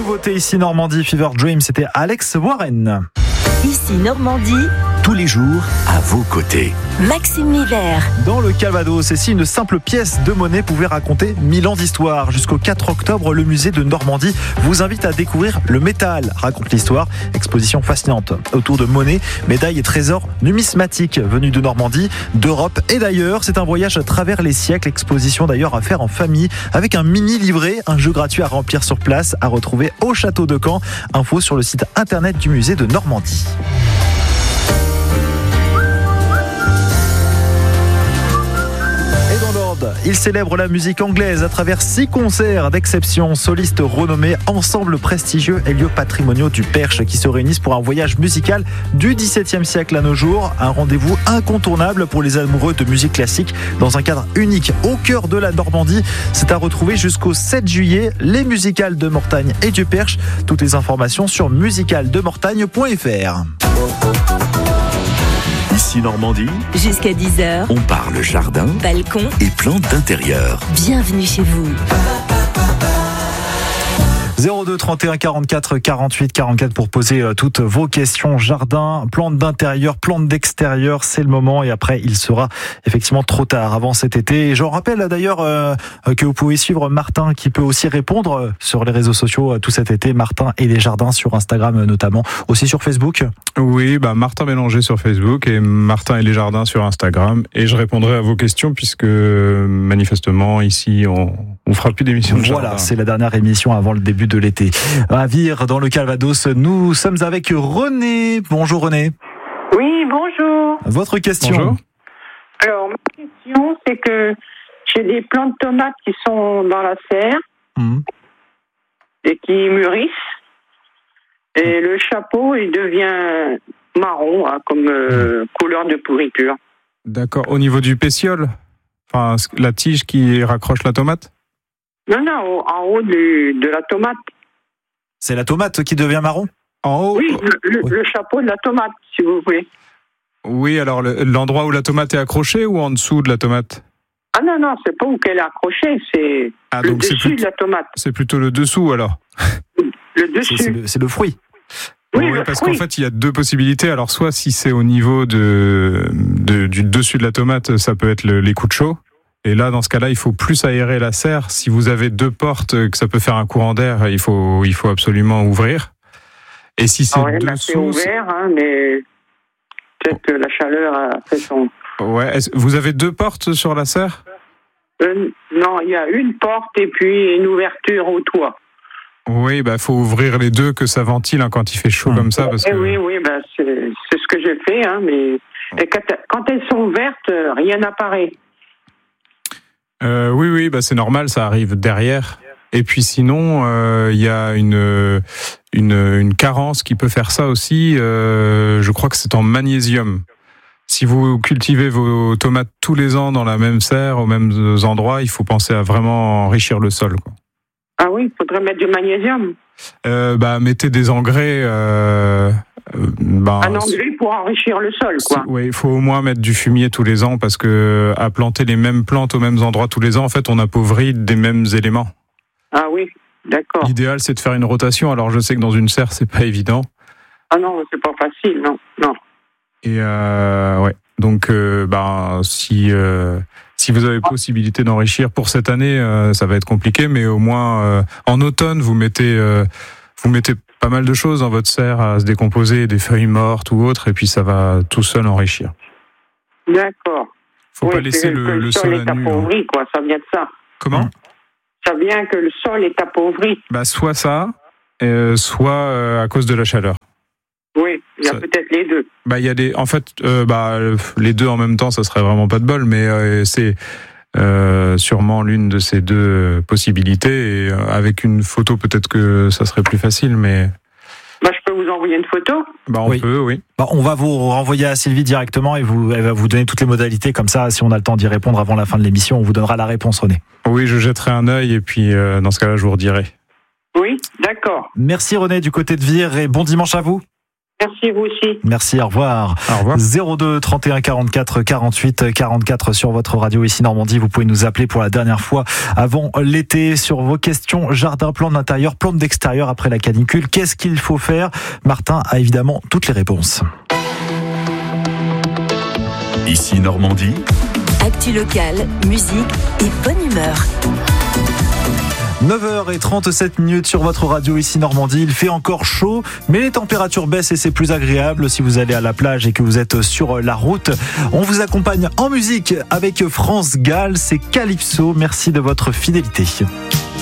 nouveauté ici Normandie, Fever Dream, c'était Alex Warren. Ici Normandie, tous les jours à vos côtés. Maxime Miller. Dans le Calvados, et si une simple pièce de monnaie pouvait raconter 1000 ans d'histoire. Jusqu'au 4 octobre, le musée de Normandie vous invite à découvrir le métal, raconte l'histoire. Exposition fascinante autour de monnaies, médailles et trésors numismatiques venus de Normandie, d'Europe et d'ailleurs. C'est un voyage à travers les siècles. Exposition d'ailleurs à faire en famille avec un mini livret, un jeu gratuit à remplir sur place, à retrouver au château de Caen. Info sur le site internet du musée de Normandie. Il célèbre la musique anglaise à travers 6 concerts d'exception. Solistes renommés, ensembles prestigieux et lieux patrimoniaux du Perche qui se réunissent pour un voyage musical du XVIIe siècle à nos jours. Un rendez-vous incontournable pour les amoureux de musique classique dans un cadre unique au cœur de la Normandie. C'est à retrouver jusqu'au 7 juillet. Les musicales de Mortagne et du Perche. Toutes les informations sur musicaldemortagne.fr. Ici Normandie, Jusqu'à 10h, on parle jardin, balcon, et plantes d'intérieur. bienvenue chez vous. 02 31 44 48 44 pour poser toutes vos questions. Jardin, plantes d'intérieur, plantes d'extérieur, c'est le moment et après il sera effectivement trop tard avant cet été. Et je rappelle d'ailleurs que vous pouvez suivre Martin qui peut aussi répondre sur les réseaux sociaux tout cet été. Martin et les jardins sur Instagram notamment, aussi sur Facebook. Oui, Martin Mélanger sur Facebook et Martin et les jardins sur Instagram. Et je répondrai à vos questions puisque manifestement ici on fera plus d'émissions de jardin. Voilà, c'est la dernière émission avant le début de l'été. À Vire, dans le Calvados, nous sommes avec René. Bonjour René. Oui, bonjour. Votre question. Bonjour. Alors, ma question, c'est que j'ai des plants de tomates qui sont dans la serre et qui mûrissent. Et le chapeau, il devient marron, comme couleur de pourriture. D'accord. Au niveau du pétiole, enfin, la tige qui raccroche la tomate? Non, en haut de la tomate. C'est la tomate qui devient marron? En haut? Oui, le chapeau de la tomate, si vous voulez. Oui, alors l'endroit où la tomate est accrochée ou en dessous de la tomate? Ah non, c'est pas où qu'elle est accrochée, c'est le donc dessus de la tomate. C'est plutôt le dessous alors? Le dessus. C'est le fruit. Oui, parce qu'en fait, il y a deux possibilités. Alors, soit si c'est au niveau du dessus de la tomate, ça peut être les coups de chaud. Et là, dans ce cas-là, il faut plus aérer la serre. Si vous avez 2 portes, que ça peut faire un courant d'air, il faut absolument ouvrir. Et si c'est dessous... c'est ouvert, mais peut-être que la chaleur a fait son... Ouais. Vous avez 2 portes sur la serre? Non, il y a une porte et puis une ouverture au toit. Oui, faut ouvrir les 2, que ça ventile quand il fait chaud comme ça. Parce que... Oui, c'est ce que j'ai fait, mais quand elles sont vertes, rien n'apparaît. Oui, c'est normal, ça arrive derrière. Et puis sinon, il y a une carence qui peut faire ça aussi. Je crois que c'est en magnésium. Si vous cultivez vos tomates tous les ans dans la même serre, aux mêmes endroits, il faut penser à vraiment enrichir le sol, quoi. Ah oui, il faudrait mettre du magnésium. Mettez des engrais. Un engrais pour enrichir le sol, quoi. Oui, il faut au moins mettre du fumier tous les ans parce que à planter les mêmes plantes aux mêmes endroits tous les ans, en fait, on appauvrit des mêmes éléments. Ah oui, d'accord. L'idéal, c'est de faire une rotation. Alors, je sais que dans une serre, c'est pas évident. Ah non, c'est pas facile, non. Et ouais. Donc, si vous avez possibilité d'enrichir pour cette année, ça va être compliqué, mais au moins en automne, vous mettez pas mal de choses dans votre serre à se décomposer, des feuilles mortes ou autres, et puis ça va tout seul enrichir. D'accord. Faut pas laisser le sol est à nu. Appauvri, quoi. Ça vient de ça. Comment? Ça vient que le sol est appauvri. Soit ça, soit à cause de la chaleur. Oui, il y a peut-être les 2. Il y a en fait, les 2 en même temps, ça serait vraiment pas de bol, mais c'est sûrement l'une de ces 2 possibilités. Et avec une photo, peut-être que ça serait plus facile, mais. Je peux vous envoyer une photo? On peut, oui. On va vous renvoyer à Sylvie directement et elle va vous donner toutes les modalités. Comme ça, si on a le temps d'y répondre avant la fin de l'émission, on vous donnera la réponse, René. Oui, je jetterai un œil et puis dans ce cas-là, je vous redirai. Oui, d'accord. Merci René du côté de Vire et bon dimanche à vous. Merci, vous aussi. Merci, au revoir. Au revoir. 02 31 44 48 44 sur votre radio ici Normandie. Vous pouvez nous appeler pour la dernière fois avant l'été sur vos questions jardin, plan d'intérieur, plan d'extérieur après la canicule. Qu'est-ce qu'il faut faire? Martin a évidemment toutes les réponses. Ici Normandie. Actu locale, musique et bonne humeur. 9h37 sur votre radio ici Normandie. Il fait encore chaud, mais les températures baissent et c'est plus agréable si vous allez à la plage et que vous êtes sur la route. On vous accompagne en musique avec France Gall, c'est Calypso. Merci de votre fidélité.